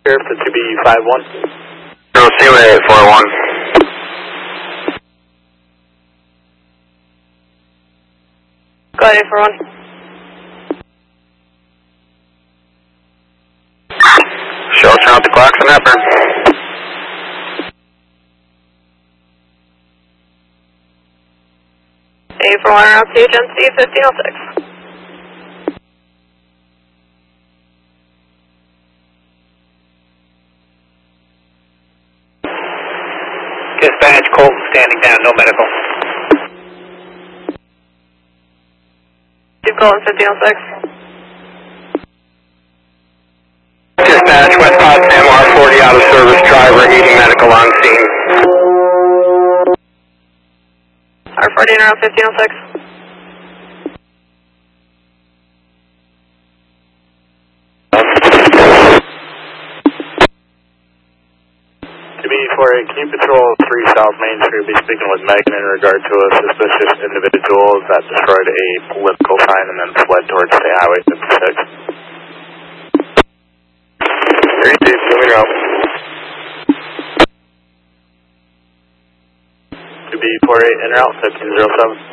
Sheriff to 2B51. Zero Sierra 841. Go ahead, 841. Show us around the clocks and upper. A41 around CHNC 1506. Dispatch, Colton standing down, no medical. Keep calling 1506. Dispatch, West Potsdam, R40 out of service, driver needing medical on scene. R40 around 1506. Can you patrol 3 South Main Street? Be speaking with Megan in regard to a suspicious individual that destroyed a political sign and then fled towards State Highway 56. 32, moving out. 2B48 in route 1507.